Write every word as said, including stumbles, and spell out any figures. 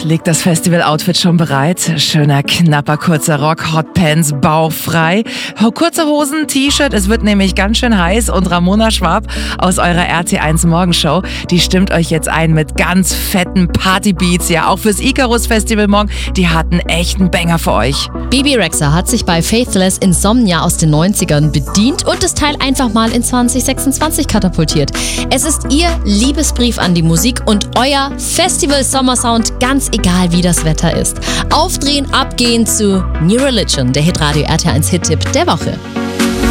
Liegt das Festival-Outfit schon bereit? Schöner, knapper, kurzer Rock, Hotpants, bauchfrei, kurze Hosen, T-Shirt, es wird nämlich ganz schön heiß und Ramona Schwab aus eurer R T eins Morgenshow, die stimmt euch jetzt ein mit ganz fetten Partybeats, ja, auch fürs Icarus Festival morgen, die hatten echt einen Banger für euch. Bebe Rexha hat sich bei Faithless Insomnia aus den neunzigern bedient und das Teil einfach mal in zwanzig sechsundzwanzig katapultiert. Es ist ihr Liebesbrief an die Musik und euer Festival-Sommersound, ganz egal wie das Wetter ist. Aufdrehen, abgehen zu New Religion, der Hitradio R T eins Hit-Tipp der Woche.